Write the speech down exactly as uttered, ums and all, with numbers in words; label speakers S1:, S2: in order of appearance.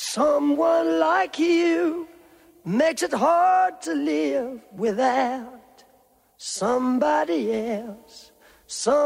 S1: Someone like you makes it hard to live without somebody else. Some